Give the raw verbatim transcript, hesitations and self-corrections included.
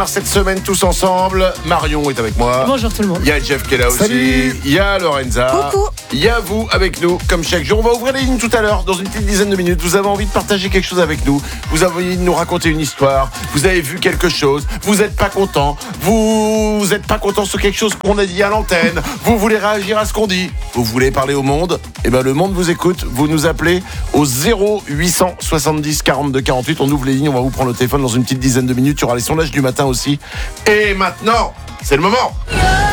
Cette semaine tous ensemble, Marion est avec moi. Bonjour tout le monde. Il y a Jeff qui est là aussi. Salut. Il y a Lorenza. Coucou. Il y a vous avec nous comme chaque jour. On va ouvrir les lignes tout à l'heure dans une petite dizaine de minutes. Vous avez envie de partager quelque chose avec nous. Vous avez envie de nous raconter une histoire. Vous avez vu quelque chose. Vous n'êtes pas content. Vous n'êtes pas content sur quelque chose qu'on a dit à l'antenne. Vous voulez réagir à ce qu'on dit. Vous voulez parler au monde. Eh ben le monde vous écoute. Vous nous appelez au zéro huit cent soixante-dix quarante-deux quarante-huit. On ouvre les lignes. On va vous prendre le téléphone dans une petite dizaine de minutes. Il y aura les sondages du matin aussi. Et maintenant, c'est le moment.